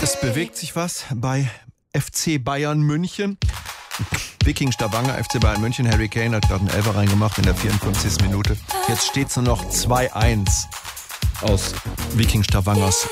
Es bewegt sich was bei FC Bayern München. Viking Stavanger, FC Bayern München. Harry Kane hat gerade einen Elfer reingemacht in der 54. Minute. Jetzt steht es nur noch 2-1 aus Viking Stavangers